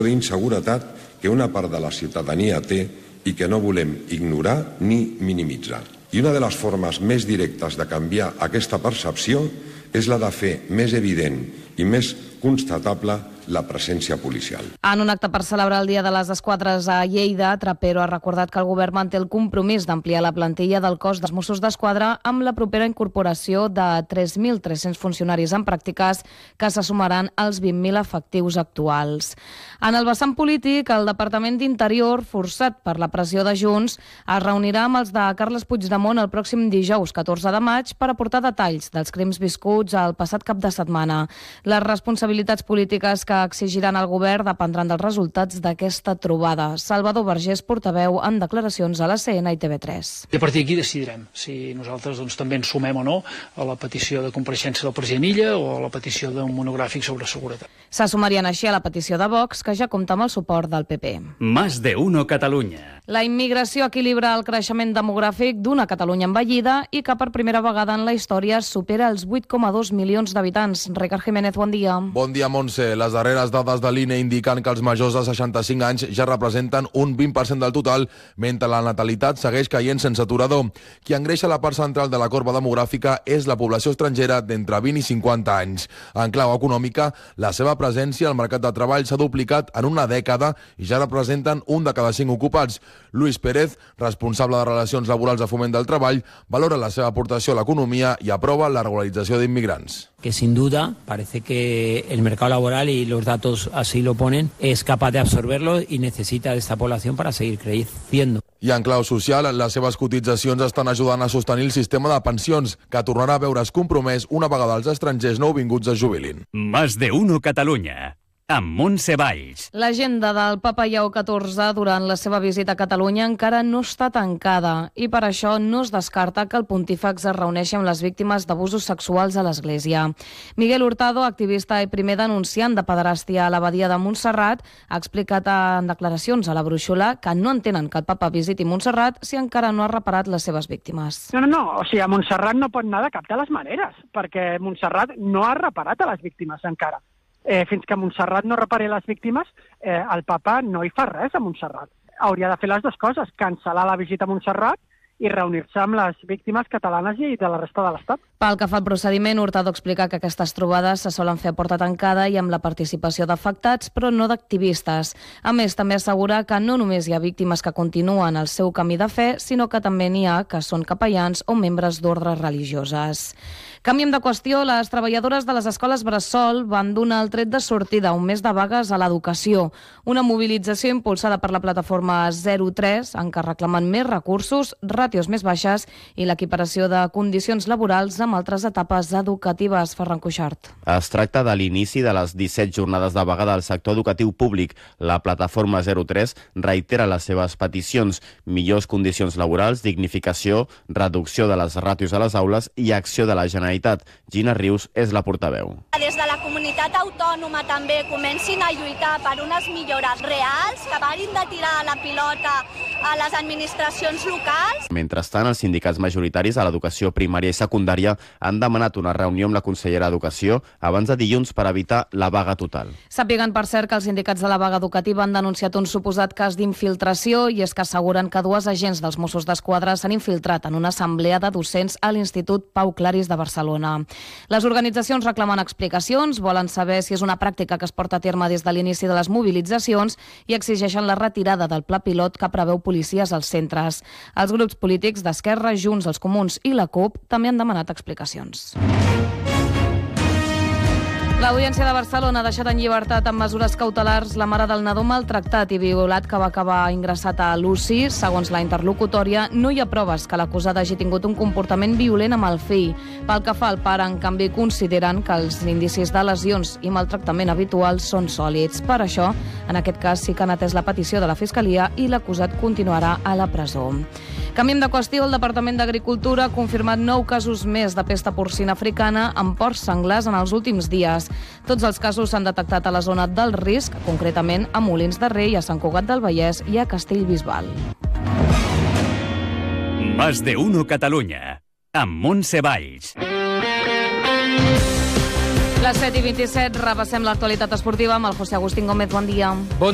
d'inseguretat que una part de la ciutadania té i que no volem ignorar ni minimitzar. I una de les formes més directes de canviar aquesta percepció és la de fer més evident i més constatable la presència policial. En un acte per celebrar el Dia de les Esquadres a Lleida, Trapero ha recordat que el govern manté el compromís d'ampliar la plantilla del cos dels Mossos d'Esquadra amb la propera incorporació de 3.300 funcionaris en pràctiques que se sumaran als 20.000 efectius actuals. En el vessant polític, el Departament d'Interior, forçat per la pressió de Junts, es reunirà amb els de Carles Puigdemont el pròxim dijous 14 de maig per aportar detalls dels crims viscuts el passat cap de setmana. Les responsabilitats polítiques que exigiran al govern dependran dels resultats d'aquesta trobada. Salvador Vergés, portaveu en declaracions a la CNN i TV3. I a partir d'aquí decidirem si nosaltres també ens sumem o no a la petició de compareixença del president Illa o a la petició d'un monogràfic sobre seguretat. Se sumarien així a la petició de Vox, que ja compta amb el suport del PP. Más de uno Catalunya. La immigració equilibra el creixement demogràfic d'una Catalunya envellida i que per primera vegada en la història supera els 8,2 milions d'habitants. Ricard Jiménez, bon dia. Bon dia, Montse. Les darreres dades de l'INE indiquen que els majors de 65 anys ja representen un 20% del total, mentre la natalitat segueix caient sense aturador. Qui engreixa la part central de la corba demogràfica és la població estrangera d'entre 20 i 50 anys. En clau econòmica, la seva presència al mercat de treball s'ha duplicat en una dècada i ja representen un de cada 5 ocupats. Luis Pérez, responsable de Relacions Laborals de Foment del Treball, valora la seva aportació a l'economia i aprova la regularització d'immigrants. Que sin duda parece que el mercado laboral, y los datos así lo ponen, es capaz de absorberlo y necesita de esta población para seguir creciendo. I en clau social, les seves cotitzacions estan ajudant a sostenir el sistema de pensions, que tornarà a veure's compromès una vegada els estrangers nouvinguts es jubilin. Más de uno Catalunya. Amb Montse Valls. L'agenda del Papa Lleó XIV durant la seva visita a Catalunya encara no està tancada i per això no es descarta que el pontífex es reuneixi amb les víctimes d'abusos sexuals a l'Església. Miguel Hurtado, activista i primer denunciant de pederàstia a l'abadia de Montserrat, ha explicat en declaracions a la Brúixola que no entenen que el Papa visiti Montserrat si encara no ha reparat les seves víctimes. No, o sigui, a Montserrat no pot anar de cap de les maneres, perquè Montserrat no ha reparat a les víctimes encara. Fins que Montserrat no repari les víctimes, el papa no hi fa res a Montserrat. Hauria de fer les dues coses, cancel·lar la visita a Montserrat i reunir-se amb les víctimes catalanes i de la resta de l'Estat. Pel que fa al procediment, Hurtado explica que aquestes trobades se solen fer a porta tancada i amb la participació d'afectats, però no d'activistes. A més, també assegura que no només hi ha víctimes que continuen el seu camí de fe, sinó que també n'hi ha que són capellans o membres d'ordres religioses. Canviem de qüestió, les treballadores de les escoles Bressol van donar el tret de sortida un mes de vagues a l'educació. Una mobilització impulsada per la plataforma 03, en què reclamen més recursos, ràtios més baixes i l'equiparació de condicions laborals amb altres etapes educatives. Ferran Cuixart. Es tracta de l'inici de les 17 jornades de vaga del sector educatiu públic. La plataforma 03 reitera les seves peticions: millors condicions laborals, dignificació, reducció de les ràtios a les aules i acció de la Generalitat. Gina Rius és la portaveu. Des de la comunitat autònoma també comencin a lluitar per unes millores reals, que parin de tirar la pilota a les administracions locals. Mentrestant, els sindicats majoritaris a l'educació primària i secundària han demanat una reunió amb la consellera d'Educació abans de dilluns per evitar la vaga total. Sàpiguen, per cert, que els sindicats de la vaga educativa han denunciat un suposat cas d'infiltració i és que asseguren que dues agents dels Mossos d'Esquadra s'han infiltrat en una assemblea de docents a l'Institut Pau Claris de Barcelona. Les organitzacions reclamen explicacions, volen saber si és una pràctica que es porta a terme des de l'inici de les mobilitzacions i exigeixen la retirada del pla pilot que preveu policies als centres. Els grups polítics d'Esquerra, Junts, els Comuns i la CUP també han demanat explicacions. L'Audiència de Barcelona ha deixat en llibertat amb mesures cautelars la mare del nadó maltractat i violat que va acabar ingressat a l'UCI. Segons la interlocutòria, no hi ha proves que l'acusat hagi tingut un comportament violent amb el fill. Pel que fa al pare, en canvi, consideren que els indicis de lesions i maltractament habituals són sòlids. Per això, en aquest cas, sí que han atès la petició de la Fiscalia i l'acusat continuarà a la presó. Canviem de qüestió, el Departament d'Agricultura ha confirmat 9 casos més de pesta porcina africana en porcs senglars en els últims dies. Tots els casos s'han detectat a la zona del risc, concretament a Molins de Rei, a Sant Cugat del Vallès i a Castellbisbal. Más de uno Catalunya, amb Montse Valls. Les 7:27, repassem l'actualitat esportiva amb el José Agustín Gómez. Bon dia.